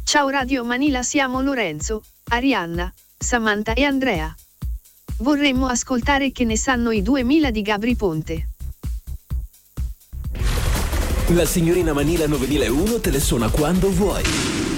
Ciao Radio Manila, siamo Lorenzo, Arianna, Samantha e Andrea. Vorremmo ascoltare Che ne sanno i 2000 di Gabry Ponte. La signorina Manila 9001 te le suona quando vuoi.